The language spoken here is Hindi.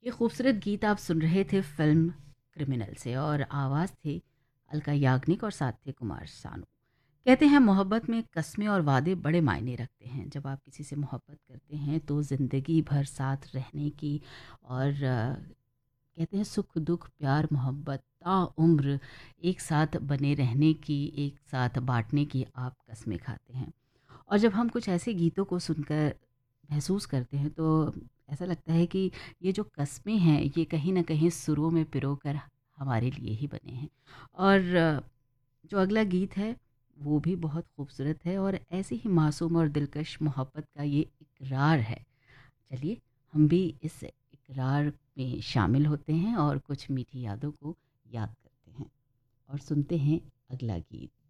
ये खूबसूरत गीत आप सुन रहे थे फिल्म क्रिमिनल से और आवाज़ थी अलका याग्निक और साथ थे कुमार सानू। कहते हैं मोहब्बत में कस्में और वादे बड़े मायने रखते हैं। जब आप किसी से मोहब्बत करते हैं तो ज़िंदगी भर साथ रहने की और कहते हैं सुख दुख प्यार मोहब्बत उम्र एक साथ बने रहने की, एक साथ बांटने की आप कस्में खाते हैं। और जब हम कुछ ऐसे गीतों को सुनकर महसूस करते हैं तो ऐसा लगता है कि ये जो कस्में हैं ये कहीं ना कहीं सुरों में पिरोकर हमारे लिए ही बने हैं। और जो अगला गीत है वो भी बहुत खूबसूरत है और ऐसे ही मासूम और दिलकश मोहब्बत का ये इकरार है। चलिए हम भी इस इकरार में शामिल होते हैं और कुछ मीठी यादों को याद करते हैं और सुनते हैं अगला गीत।